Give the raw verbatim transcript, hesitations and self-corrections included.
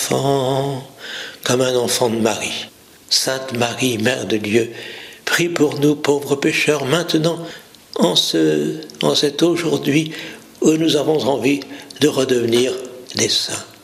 enfant, comme un enfant de Marie. Sainte Marie, Mère de Dieu, prie pour nous pauvres pécheurs maintenant, en, ce, en cet aujourd'hui où nous avons envie de redevenir des saints.